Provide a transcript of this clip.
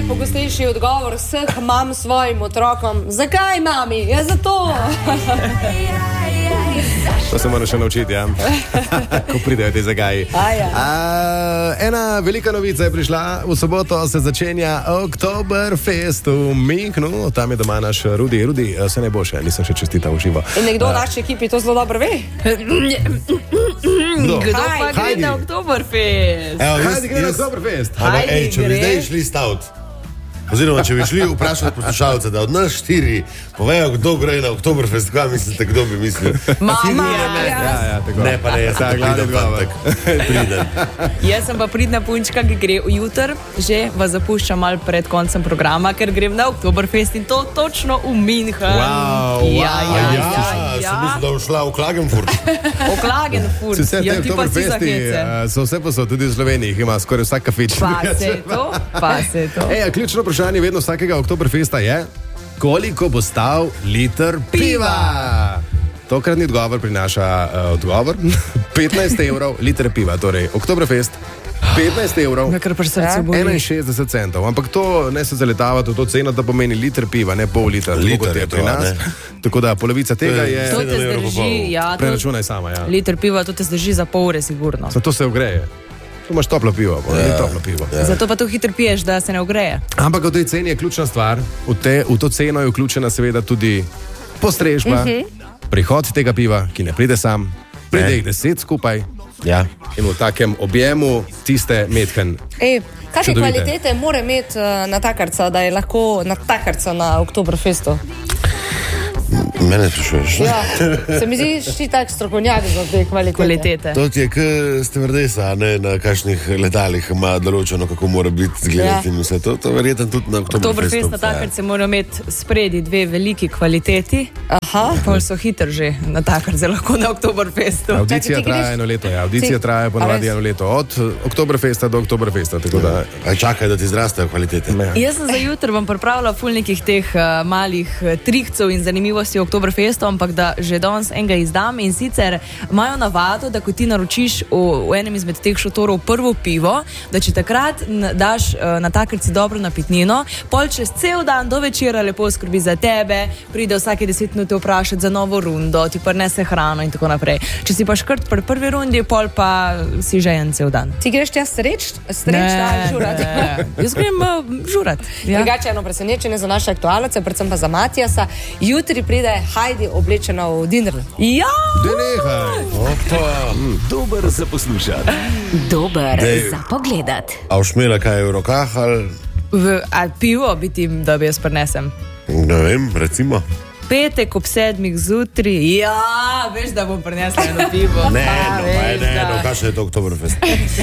najpogostejši odgovor vseh mam svojim otrokom. Zakaj, mami? Ja, zato. To se moraš še naučiti, ja. Ko pridejo te zagaji. Ena velika novica je prišla. V soboto se začenja Oktoberfest v Münchnu. Tam je doma naš Rudi. Rudi, vse najboljše, nisem še čestital v živo. In nekdo v naši ekipi to zelo dobro ve. Kdo pa gre na Oktoberfest? Hajdi gre na Oktoberfest. Če bi zdaj šli stavt, oziroma če bi šli vprašati poslušalce, da od nas 4 povejo, kdo gre na Oktoberfest, kaj mislite, kdo bi mislil? Mama! Ne, pa ne, jaz sem glavni odgovor. Jaz sem pa pridna punčka, ki gre jutr, že vas zapuščam malo pred koncem programa, ker grem na Oktoberfest in to točno v München. Sem mislil, da bom šla v Klagenfurt. V Klagenfurt. Vse te Oktoberfesti so vse posod, tudi v Sloveniji, ima skoraj vsak kafič. Pa se to. Ključno vprašanje vedno vsakega Oktoberfesta je, koliko bo stal liter piva? Tokratni odgovor prinaša odgovor 15 evrov liter piva, torej Oktoberfest 15 evrov 61 centov, ampak to ne se zaletava to ceno, da pomeni liter piva, ne pol liter, kot je pri nas. Tako da polovica tega je... To te zdrži, preračunaj sama, ja. Liter piva, to te zdrži za pol ure, sigurno. Zato se ogreje. Tu imaš toplo pivo, ni toplo pivo. Zato pa to hitro piješ, da se ne ogreje. Ampak v tej ceni je ključna stvar, v to ceno je vključena seveda tudi postrežba, prihod tega piva, ki ne pride sam, pride jih 10 skupaj. Ja. In v takem objemu tiste metken. Kakšne kvalitete mora imeti natakarca, da je lahko natakarca na Oktoberfestu? Mene sprašuješ? Ja, se mi zdi, ti tak strokovnjak za te kvalitete. To ti je kot stevardesa, ne, na kakšnih letalih ima določeno, kako mora biti zgledati in vse to. To verjetno tudi na Oktoberfestu. Oktoberfest natakarce morajo imeti spredi 2 veliki kvaliteti. Pol so hitro že natakarce lahko na Oktoberfestu. Audicija traja 1 leto, ja. Audicija traja ponavadi 1 leto. Od Oktoberfesta do Oktoberfesta, tako da... Čakaj, da ti zrastejo kvalitete. Jaz sem za jutro vam pripravila ful nekih teh malih trikcev in zanimivosti Oktoberfestu, ampak da že danes enega izdam, in sicer imajo navado, da ko ti naročiš v enem izmed teh šotorov prvo pivo, da če takrat daš natakarci dobro napitnino, pol čez cel dan do večera lepo skrbi za tebe, pride vsake 10 minut vprašati za novo rundo, ti prinese hrano in tako naprej. Če si pa škrt pri prvi rundi, pol pa si žejen cel dan. Ti greš tja sreč ali žurat? Jaz grem žurat. Drugače eno presenečenje za naše aktualce, predvsem pa za Matijasa. Jutri pride Heidi oblečena v dinner. Ja! Dober za poslušati. Dober za pogledat. A všmela kaj v rokah ali... A pivo bi ti, da bi jaz prinesem? Ne vem, recimo. Petek ob 7 zjutraj. Ja, veš, da bom prinesla eno pivo. Ne, kakšen je to Oktoberfest?